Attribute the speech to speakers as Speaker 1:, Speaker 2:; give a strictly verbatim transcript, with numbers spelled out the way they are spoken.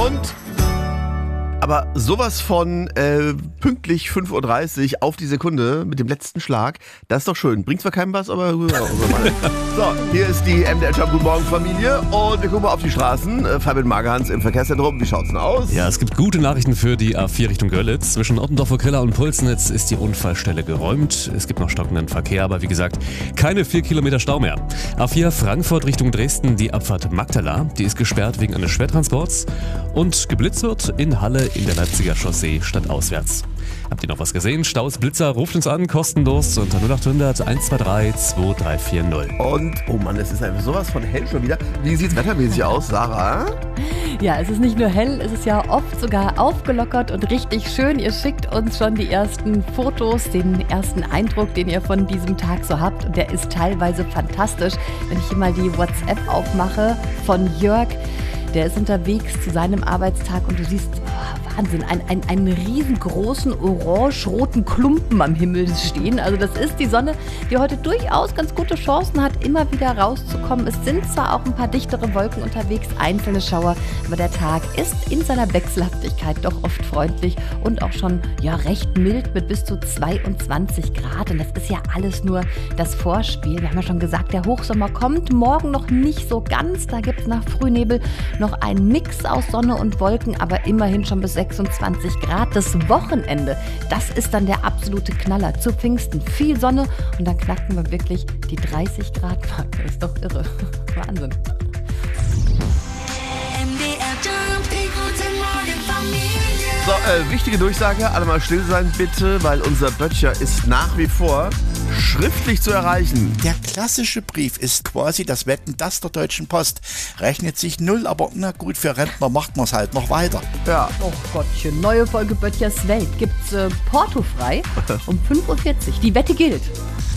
Speaker 1: Und aber sowas von äh, pünktlich fünf Uhr dreißig auf die Sekunde mit dem letzten Schlag, das ist doch schön. Bringt zwar keinem was, aber... Ja, so, hier ist die M D R Jump Guten Morgen Familie und wir gucken mal auf die Straßen. Äh, Fabian Magerhans im Verkehrszentrum, wie schaut's denn aus?
Speaker 2: Ja, es gibt gute Nachrichten für die A vier Richtung Görlitz. Zwischen Ottendorf-Krilla und Pulsnitz ist die Unfallstelle geräumt. Es gibt noch stockenden Verkehr, aber wie gesagt, keine vier Kilometer Stau mehr. A vier Frankfurt Richtung Dresden, die Abfahrt Magdala, die ist gesperrt wegen eines Schwertransports. Und geblitzt wird in Halle in der Leipziger Chaussee stadtauswärts. Habt ihr noch was gesehen? Staus, Blitzer, ruft uns an, kostenlos unter null acht hundert eins zwei drei zwei drei vier null.
Speaker 1: Und, oh Mann, es ist einfach sowas von hell schon wieder. Wie sieht's wettermäßig aus, Sarah?
Speaker 3: Ja, es ist nicht nur hell, es ist ja oft sogar aufgelockert und richtig schön. Ihr schickt uns schon die ersten Fotos, den ersten Eindruck, den ihr von diesem Tag so habt. Und der ist teilweise fantastisch. Wenn ich hier mal die WhatsApp aufmache von Jörg, der ist unterwegs zu seinem Arbeitstag und du siehst, oh, Wahnsinn, ein, ein, einen riesengroßen orange-roten Klumpen am Himmel stehen. Also das ist die Sonne, die heute durchaus ganz gute Chancen hat, immer wieder rauszukommen. Es sind zwar auch ein paar dichtere Wolken unterwegs, einzelne Schauer, aber der Tag ist in seiner Wechselhaftigkeit doch oft freundlich und auch schon ja, recht mild mit bis zu zweiundzwanzig Grad. Und das ist ja alles nur das Vorspiel. Wir haben ja schon gesagt, der Hochsommer kommt morgen noch nicht so ganz. Da gibt es nach Frühnebel noch einen Mix aus Sonne und Wolken, aber immerhin schon bis sechsundzwanzig Grad. Das Wochenende, das ist dann der absolute Knaller. Zu Pfingsten viel Sonne und dann knacken wir wirklich die dreißig Grad Marke. Ist doch irre. Wahnsinn.
Speaker 1: So, äh, wichtige Durchsage, alle mal still sein bitte, weil unser Böttcher ist nach wie vor schriftlich zu erreichen.
Speaker 4: Der klassische Brief ist quasi das Wetten, das der Deutschen Post. Rechnet sich null, aber na gut, für Rentner macht man es halt noch weiter.
Speaker 1: Ja.
Speaker 3: Oh Gottchen, neue Folge Böttchers Welt gibt's äh, portofrei um fünf Uhr vierzig. Die Wette gilt.